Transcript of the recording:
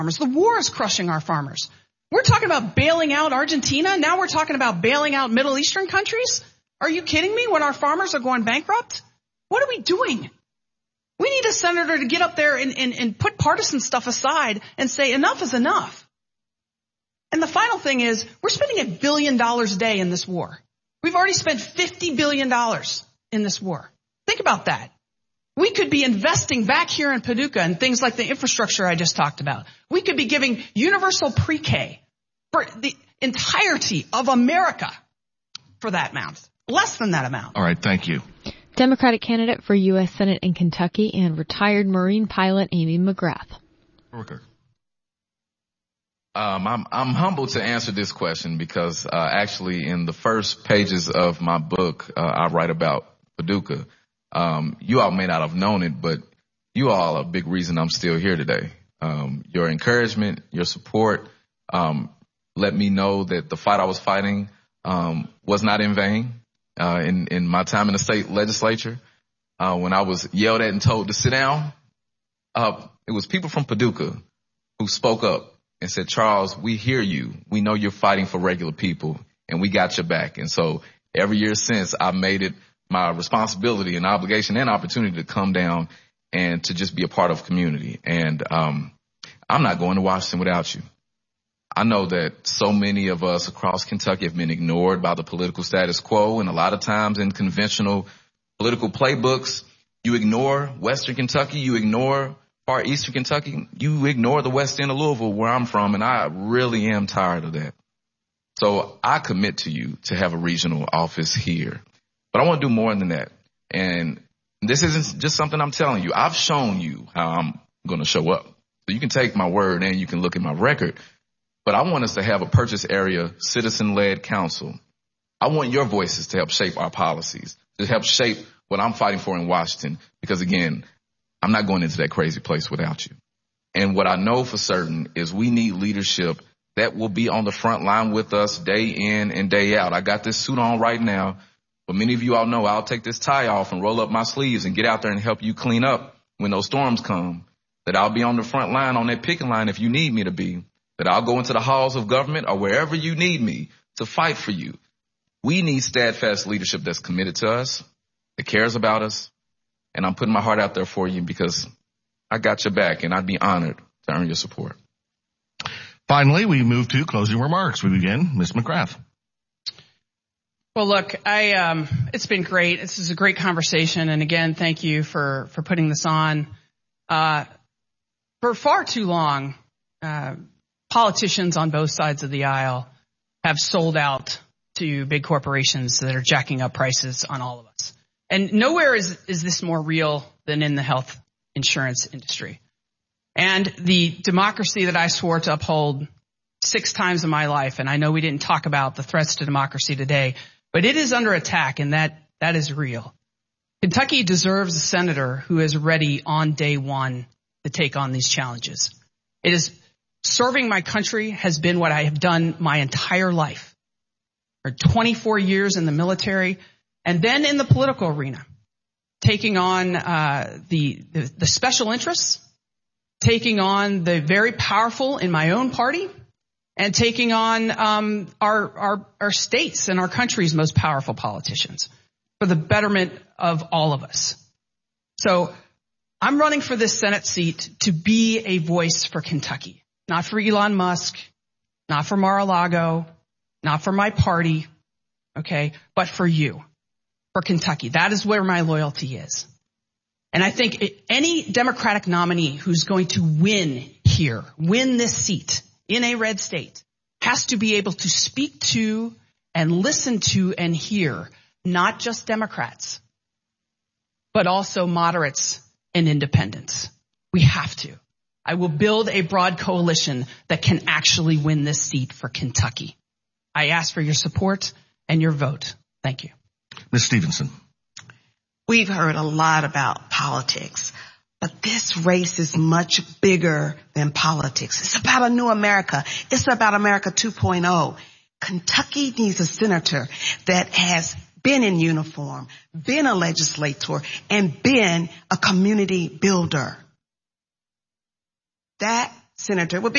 farmers. The war is crushing our farmers. We're talking about bailing out Argentina. Now we're talking about bailing out Middle Eastern countries. Are you kidding me? When our farmers are going bankrupt? What are we doing? We need a senator to get up there and put partisan stuff aside and say enough is enough. And the final thing is, we're spending $1 billion a day in this war. We've already spent $50 billion in this war. Think about that. We could be investing back here in Paducah in things like the infrastructure I just talked about. We could be giving universal pre-K for the entirety of America for that amount. Less than that amount. All right, thank you. Democratic candidate for U.S. Senate in Kentucky and retired Marine pilot Amy McGrath. Rooker. I'm humbled to answer this question because actually in the first pages of my book, I write about Paducah. You all may not have known it, but you all are a big reason I'm still here today. Your encouragement, your support, let me know that the fight I was fighting was not in vain. In my time in the state legislature, when I was yelled at and told to sit down, it was people from Paducah who spoke up and said, Charles, we hear you. We know you're fighting for regular people, and we got your back. And so every year since, I've made it my responsibility and obligation and opportunity to come down and to just be a part of community. And I'm not going to Washington without you. I know that so many of us across Kentucky have been ignored by the political status quo, and a lot of times in conventional political playbooks, you ignore Western Kentucky, you ignore far Eastern Kentucky, you ignore the West End of Louisville, where I'm from, and I really am tired of that. So I commit to you to have a regional office here. But I want to do more than that. And this isn't just something I'm telling you. I've shown you how I'm going to show up. So you can take my word and you can look at my record. But I want us to have a purchase area citizen-led council. I want your voices to help shape our policies, to help shape what I'm fighting for in Washington. Because, again, I'm not going into that crazy place without you. And what I know for certain is we need leadership that will be on the front line with us day in and day out. I got this suit on right now, but many of you all know I'll take this tie off and roll up my sleeves and get out there and help you clean up when those storms come, that I'll be on the front line on that picking line if you need me to be, that I'll go into the halls of government or wherever you need me to fight for you. We need steadfast leadership that's committed to us, that cares about us, and I'm putting my heart out there for you because I got your back, and I'd be honored to earn your support. Finally, we move to closing remarks. We begin, Ms. McGrath. Well, look, it's been great. This is a great conversation, and again, thank you for putting this on. For far too long, politicians on both sides of the aisle have sold out to big corporations that are jacking up prices on all of us. And nowhere is this more real than in the health insurance industry. And the democracy that I swore to uphold 6 times in my life, and I know we didn't talk about the threats to democracy today, but it is under attack, and that is real. Kentucky deserves a senator who is ready on day one to take on these challenges. It is serving my country has been what I have done my entire life. For 24 years in the military, and then in the political arena, taking on the special interests, taking on the very powerful in my own party, and taking on our states and our country's most powerful politicians for the betterment of all of us. So I'm running for this Senate seat to be a voice for Kentucky, not for Elon Musk, not for Mar-a-Lago, not for my party, okay, but for you, for Kentucky. That is where my loyalty is. And I think any Democratic nominee who's going to win here, win this seat in a red state, has to be able to speak to and listen to and hear not just Democrats, but also moderates and independents. We have to. I will build a broad coalition that can actually win this seat for Kentucky. I ask for your support and your vote. Thank you. Ms. Stevenson. We've heard a lot about politics, but this race is much bigger than politics. It's about a new America. It's about America 2.0. Kentucky needs a senator that has been in uniform, been a legislator, and been a community builder. That senator would be